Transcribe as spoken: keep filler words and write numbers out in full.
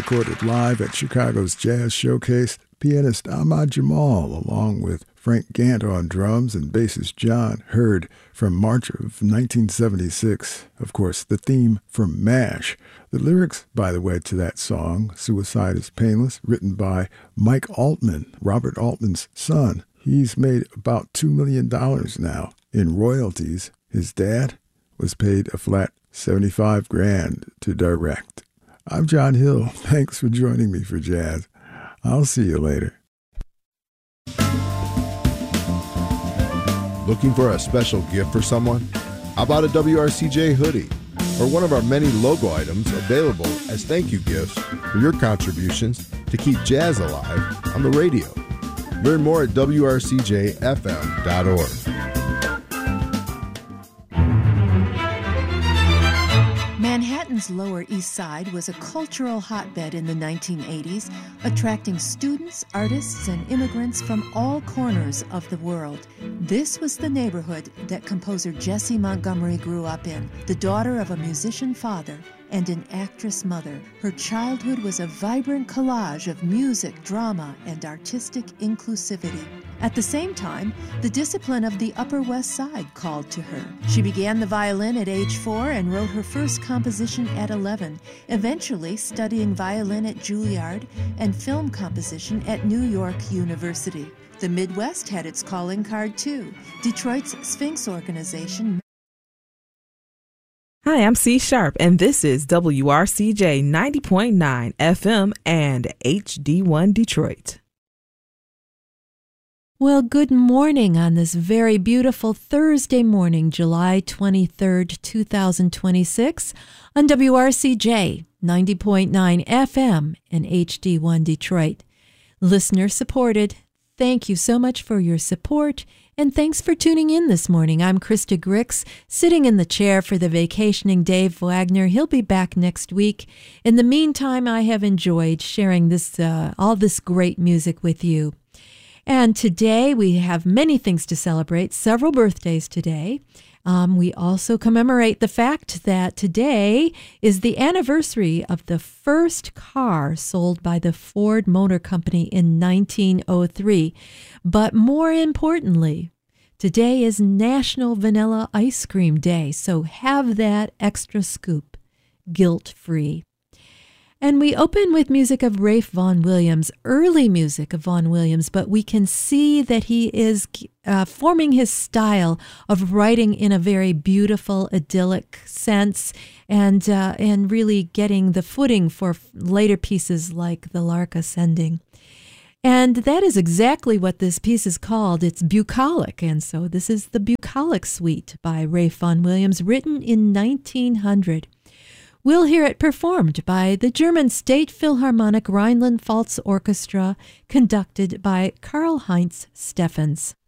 recorded live at Chicago's Jazz Showcase. Pianist Ahmad Jamal, along with Frank Gant on drums and bassist John Hurd from March of nineteen seventy-six. Of course, the theme from MASH. The lyrics, by the way, to that song, Suicide is Painless, written by Mike Altman, Robert Altman's son. He's made about two million dollars now in royalties. His dad was paid a flat seventy-five grand to direct. I'm John Hill. Thanks for joining me for Jazz. I'll see you later. Looking for a special gift for someone? How about a W R C J hoodie or one of our many logo items available as thank you gifts for your contributions to keep jazz alive on the radio? Learn more at W R C J F M dot org. Manhattan's Lower East Side was a cultural hotbed in the nineteen eighties, attracting students, artists, and immigrants from all corners of the world. This was the neighborhood that composer Jessie Montgomery grew up in, the daughter of a musician father and an actress mother. Her childhood was a vibrant collage of music, drama, and artistic inclusivity. At the same time, the discipline of the Upper West Side called to her. She began the violin at age four and wrote her first composition at eleven, eventually studying violin at Juilliard and film composition at New York University. The Midwest had its calling card too. Detroit's Sphinx organization. Hi, I'm C Sharp, and this is W R C J ninety point nine F M and H D one Detroit. Well, good morning on this very beautiful Thursday morning, July twenty-third, twenty twenty-six, on W R C J ninety point nine F M and H D one Detroit. Listener supported. Thank you so much for your support, and thanks for tuning in this morning. I'm Krista Grix, sitting in the chair for the vacationing Dave Wagner. He'll be back next week. In the meantime, I have enjoyed sharing this uh, all this great music with you. And today we have many things to celebrate, several birthdays today. Um, we also commemorate the fact that today is the anniversary of the first car sold by the Ford Motor Company in nineteen oh three. But more importantly, today is National Vanilla Ice Cream Day, so have that extra scoop, guilt-free. And we open with music of Ralph Vaughan Williams, early music of Vaughan Williams, but we can see that he is uh, forming his style of writing in a very beautiful, idyllic sense, and uh, and really getting the footing for later pieces like The Lark Ascending. And that is exactly what this piece is called. It's bucolic, and so this is the Bucolic Suite by Ralph Vaughan Williams, written in nineteen hundred. We'll hear it performed by the German State Philharmonic Rhineland-Pfalz Orchestra, conducted by Karl-Heinz Steffens.